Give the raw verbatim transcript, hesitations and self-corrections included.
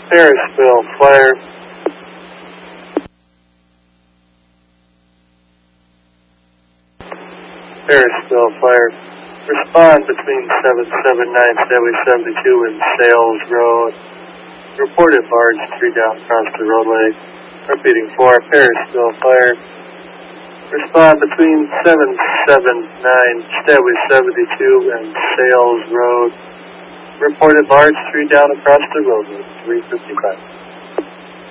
Harrisville Fire. Harrisville Fire. Respond between seven seven nine Stairway seventy-two and Sales Road. Reported barge three down across the roadway. Repeating four, Harrisville Fire. Respond between seven seven nine Stairway seventy-two and Sales Road. Reported barge three down across the roadway, three fifty-five.